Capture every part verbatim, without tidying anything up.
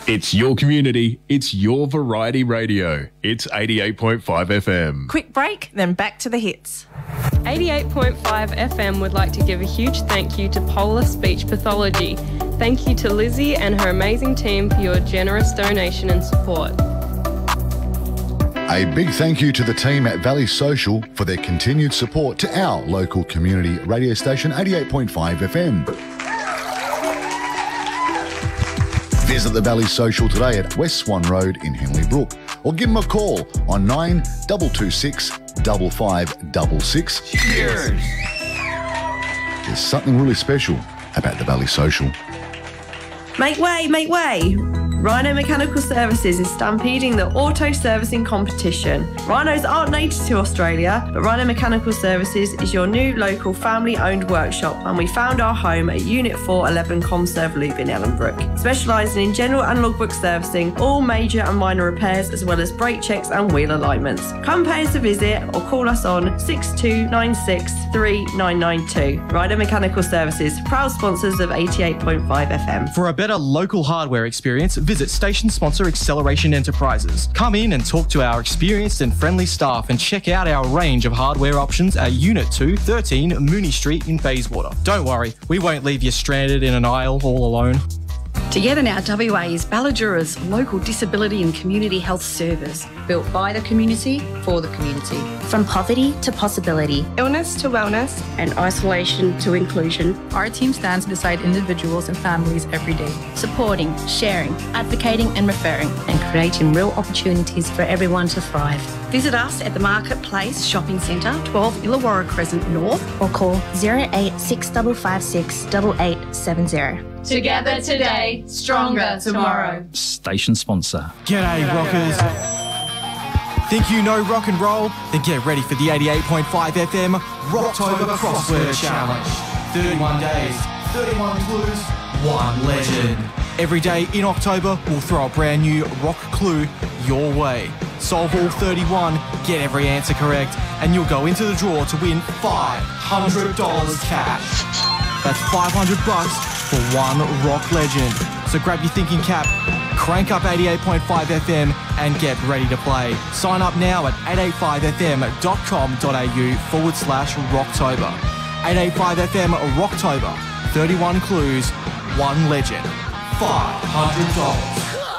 It's your community, it's your variety radio. It's eighty-eight point five F M. Quick break, then back to the hits. eighty-eight point five F M would like to give a huge thank you to Polar Speech Pathology. Thank you to Lizzie and her amazing team for your generous donation and support. A big thank you to the team at Valley Social for their continued support to our local community radio station, eighty-eight point five F M. Visit the Valley Social today at West Swan Road in Henley Brook, or give them a call on nine two two six, five five six six. Cheers! There's something really special about the Valley Social. Make way, make way! Rhino Mechanical Services is stampeding the auto servicing competition. Rhinos aren't native to Australia, but Rhino Mechanical Services is your new local family-owned workshop, and we found our home at Unit four eleven Comserve Loop in Ellenbrook, specialising in general and logbook servicing, all major and minor repairs, as well as brake checks and wheel alignments. Come pay us a visit or call us on six two nine six, three nine nine two. Rhino Mechanical Services, proud sponsors of eighty-eight point five F M. For a better local hardware experience, visit station sponsor Acceleration Enterprises. Come in and talk to our experienced and friendly staff and check out our range of hardware options at Unit two, thirteen Mooney Street in Bayswater. Don't worry, we won't leave you stranded in an aisle all alone. Together Now W A is Balladura's local disability and community health service, built by the community for the community. From poverty to possibility, illness to wellness, and isolation to inclusion, our team stands beside individuals and families every day, supporting, sharing, advocating and referring, and creating real opportunities for everyone to thrive. Visit us at the Marketplace Shopping Centre, twelve Illawarra Crescent North, or call zero eight six five five six eight eight seven zero. Together today, stronger tomorrow. Station sponsor. G'day, rockers. Think you know rock and roll? Then get ready for the eighty-eight point five F M Rocktober Crossword Challenge. thirty-one days, thirty-one clues, one legend. Every day in October, we'll throw a brand new rock clue your way. Solve all thirty-one, get every answer correct, and you'll go into the draw to win five hundred dollars cash. That's five hundred bucks for one rock legend. So grab your thinking cap, crank up eighty-eight point five F M and get ready to play. Sign up now at eight eight five F M dot com dot A U forward slash Rocktober. eight eight five F M Rocktober. thirty-one clues, one legend, five hundred dollars.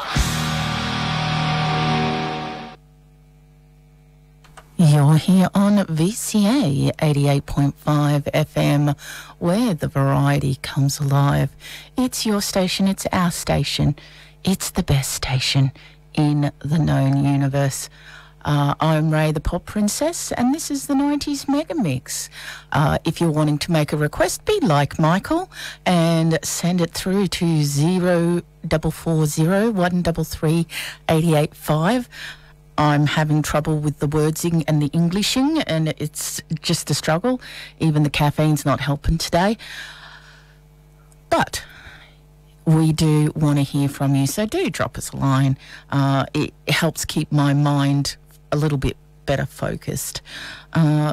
You're here on V C A eighty-eight point five F M, where the variety comes alive. It's your station, it's our station, it's the best station in the known universe. Uh, I'm Ray the Pop Princess, and this is the nineties Mega Mix. Uh, if you're wanting to make a request, be like Michael and send it through to zero four four zero one three three eight eight five. I'm having trouble with the wordsing and the Englishing, and it's just a struggle. Even the caffeine's not helping today. But we do want to hear from you, so do drop us a line. Uh, it helps keep my mind a little bit better focused. Uh,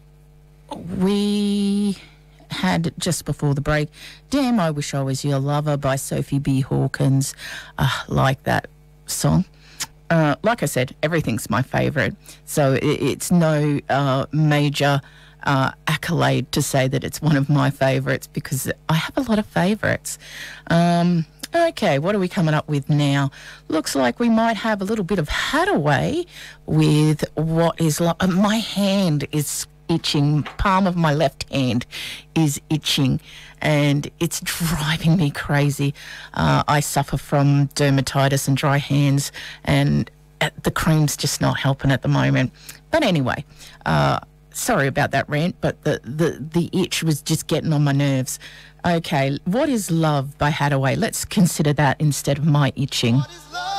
we had, just before the break, Damn, I Wish I Was Your Lover by Sophie B. Hawkins. Uh, like that song. Uh, like I said, everything's my favourite, so it, it's no uh, major uh, accolade to say that it's one of my favourites, because I have a lot of favourites. Um, okay, what are we coming up with now? Looks like we might have a little bit of Haddaway with what is like... Uh, my hand is itching, palm of my left hand is itching, and it's driving me crazy. Uh, I suffer from dermatitis and dry hands, and the cream's just not helping at the moment. But anyway, uh, sorry about that rant, but the, the, the itch was just getting on my nerves. Okay, What Is Love by Haddaway? Let's consider that instead of my itching. What is love?